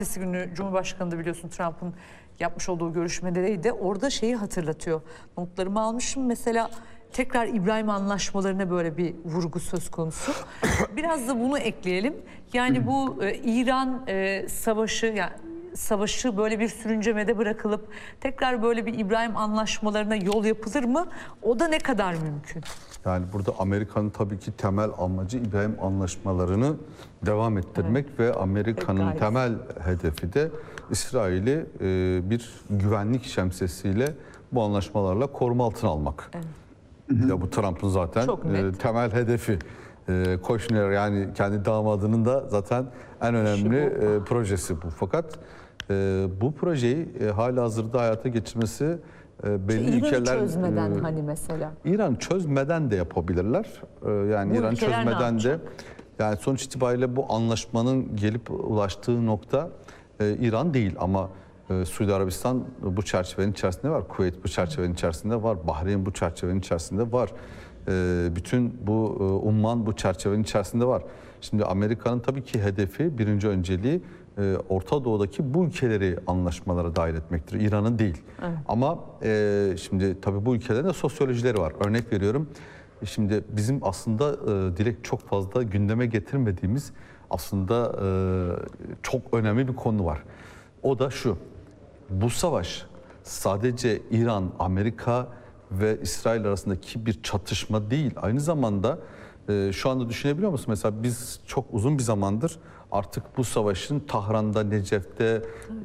Ertesi günü Cumhurbaşkanı da biliyorsun Trump'ın yapmış olduğu görüşmedeydi. Orada şeyi hatırlatıyor. Notlarımı almışım. Mesela tekrar İbrahim Anlaşmalarına böyle bir vurgu söz konusu. Biraz da bunu ekleyelim. Yani bu İran savaşı, yani savaşı böyle bir sürüncemede bırakılıp tekrar böyle bir İbrahim Anlaşmalarına yol yapılır mı? O da ne kadar mümkün? Yani burada Amerika'nın tabii ki temel amacı İbrahim Anlaşmalarını devam ettirmek, evet, ve Amerika'nın temel hedefi de İsrail'i bir güvenlik şemsiyesiyle bu anlaşmalarla koruma altına almak. Evet. Ya bu Trump'ın zaten temel hedefi. Kushner, yani kendi damadının da zaten en önemli projesi bu. Fakat bu projeyi halihazırda hayata geçirmesi belli ülkeler çözmeden hani mesela İran çözmeden de yapabilirler. Yani İran çözmeden de, yani sonuç itibariyle bu anlaşmanın gelip ulaştığı nokta İran değil ama Suudi Arabistan bu çerçevenin içerisinde var. Kuveyt bu çerçevenin içerisinde var. Bahreyn bu çerçevenin içerisinde var. Bütün bu umman bu çerçevenin içerisinde var. Şimdi Amerika'nın tabii ki hedefi, birinci önceliği Orta Doğu'daki bu ülkeleri anlaşmalara dahil etmektir. İran'ın değil. Evet. Ama şimdi tabii bu ülkelerin de sosyolojileri var. Örnek veriyorum. Şimdi bizim aslında direkt çok fazla gündeme getirmediğimiz aslında çok önemli bir konu var. O da şu. Bu savaş sadece İran, Amerika ve İsrail arasındaki bir çatışma değil. Aynı zamanda şu anda düşünebiliyor musun? Mesela biz çok uzun bir zamandır artık bu savaşın Tahran'da, Necef'te,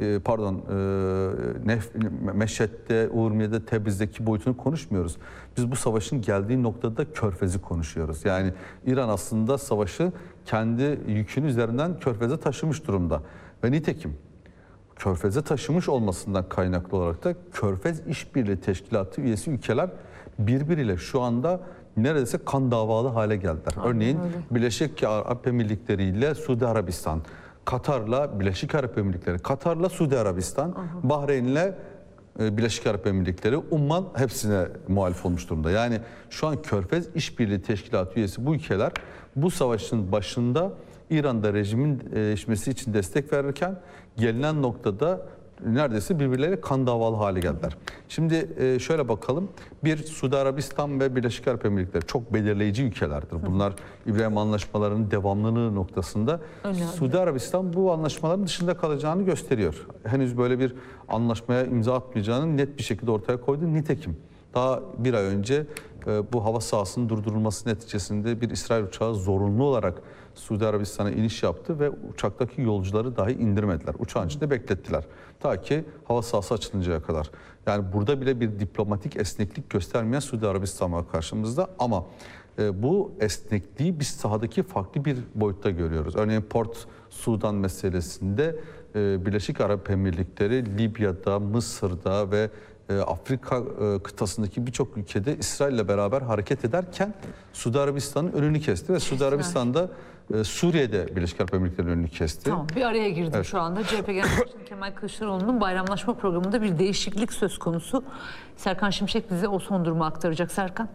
Meşhed'de, Urmiye'de, Tebriz'deki boyutunu konuşmuyoruz. Biz bu savaşın geldiği noktada Körfez'i konuşuyoruz. Yani İran aslında savaşı kendi yükünün üzerinden Körfez'e taşımış durumda. Ve nitekim Körfez'e taşımış olmasından kaynaklı olarak da Körfez İşbirliği Teşkilatı üyesi ülkeler birbiriyle şu anda neredeyse kan davalı hale geldiler. Örneğin Birleşik Arap Emirlikleri ile Suudi Arabistan, Katar'la Birleşik Arap Emirlikleri, Katar'la Suudi Arabistan, Bahreyn'le Birleşik Arap Emirlikleri, Umman hepsine muhalif olmuş durumda. Yani şu an Körfez İşbirliği Teşkilatı üyesi bu ülkeler bu savaşın başında İran'da rejimin değişmesi için destek verirken gelinen noktada neredeyse birbirleriyle kan davalı hale geldiler. Şimdi şöyle bakalım. Bir, Suudi Arabistan ve Birleşik Arap Emirlikleri çok belirleyici ülkelerdir. Bunlar İbrahim Anlaşmaları'nın devamlılığı noktasında. Suudi Arabistan bu anlaşmaların dışında kalacağını gösteriyor. Henüz böyle bir anlaşmaya imza atmayacağını net bir şekilde ortaya koydu. Nitekim daha bir ay önce bu hava sahasının durdurulması neticesinde bir İsrail uçağı zorunlu olarak Suudi Arabistan'a iniş yaptı ve uçaktaki yolcuları dahi indirmediler. Uçağın içinde beklettiler. Ta ki hava sahası açılıncaya kadar. Yani burada bile bir diplomatik esneklik göstermeyen Suudi Arabistan var karşımızda ama bu esnekliği biz sahadaki farklı bir boyutta görüyoruz. Örneğin Port Sudan meselesinde Birleşik Arap Emirlikleri Libya'da, Mısır'da ve Afrika kıtasındaki birçok ülkede İsrail'le beraber hareket ederken Suudi Arabistan'ın önünü kesti ve Suudi Arabistan'da Suriye'de Birleşik Arap Emirlikleri'nin önünü kesti. Tamam, bir araya girdim şu anda. CHP Genel Başkanı Kemal Kılıçdaroğlu'nun bayramlaşma programında bir değişiklik söz konusu. Serkan Şimşek bize o son durumu aktaracak. Serkan.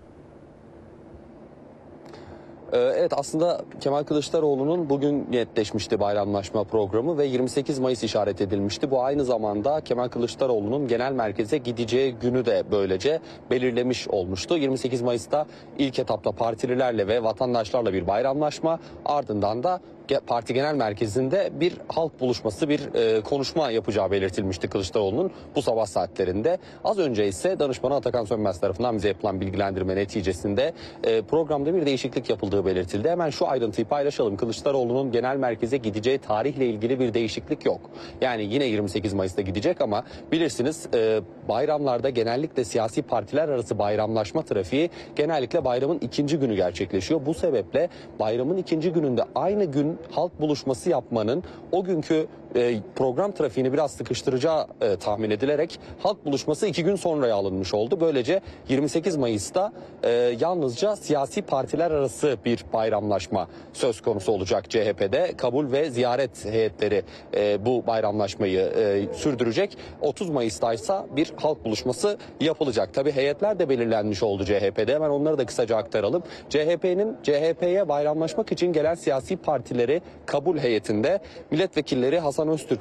Evet, aslında Kemal Kılıçdaroğlu'nun bugün netleşmişti bayramlaşma programı ve 28 Mayıs işaret edilmişti. Bu aynı zamanda Kemal Kılıçdaroğlu'nun genel merkeze gideceği günü de böylece belirlemiş olmuştu. 28 Mayıs'ta ilk etapta partililerle ve vatandaşlarla bir bayramlaşma, ardından da parti genel merkezinde bir halk buluşması, bir konuşma yapacağı belirtilmişti Kılıçdaroğlu'nun bu sabah saatlerinde. Az önce ise danışmanı Atakan Sönmez tarafından bize yapılan bilgilendirme neticesinde programda bir değişiklik yapıldığı belirtildi. Hemen şu ayrıntıyı paylaşalım. Kılıçdaroğlu'nun genel merkeze gideceği tarihle ilgili bir değişiklik yok. Yani yine 28 Mayıs'ta gidecek ama bilirsiniz bayramlarda genellikle siyasi partiler arası bayramlaşma trafiği genellikle bayramın ikinci günü gerçekleşiyor. Bu sebeple bayramın ikinci gününde aynı gün halk buluşması yapmanın o günkü program trafiğini biraz sıkıştıracağı tahmin edilerek halk buluşması 2 gün sonraya alınmış oldu. Böylece 28 Mayıs'ta yalnızca siyasi partiler arası bir bayramlaşma söz konusu olacak CHP'de. Kabul ve ziyaret heyetleri bu bayramlaşmayı sürdürecek. 30 Mayıs'ta ise bir halk buluşması yapılacak. Tabii heyetler de belirlenmiş oldu CHP'de. Hemen onları da kısaca aktaralım. CHP'ye bayramlaşmak için gelen siyasi partileri kabul heyetinde milletvekilleri Hasan Hasan Öztürk